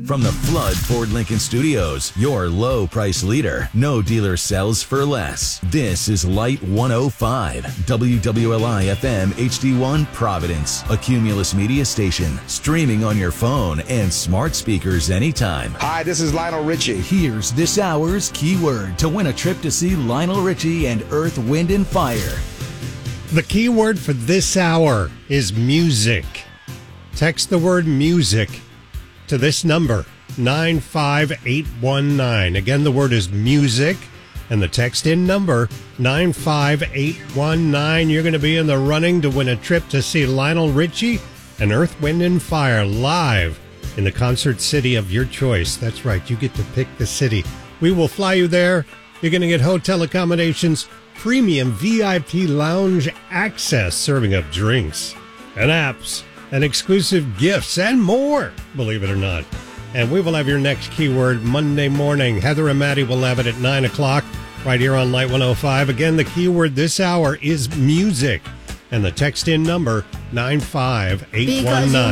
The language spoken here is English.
From the Flood Ford Lincoln Studios, your low price leader. No dealer sells for less. This is Light 105, WWLI FM HD1 Providence, a Cumulus media station, streaming on your phone and smart speakers anytime. Hi, this is Lionel Richie. Here's this hour's keyword to win a trip to see Lionel Richie and Earth, Wind, and Fire. The keyword for this hour is music. Text the word music to this number, 95819. Again, the word is music, and the text in number, 95819. You're going to be in the running to win a trip to see Lionel Richie and Earth, Wind, and Fire live in the concert city of your choice. That's right, you get to pick the city. We will fly you there. You're going to get hotel accommodations, premium VIP lounge access, serving up drinks and apps and exclusive gifts and more, believe it or not. And we will have your next keyword Monday morning. Heather and Maddie will have it at 9 o'clock right here on Light 105. Again, the keyword this hour is music. And the text in number, 95819.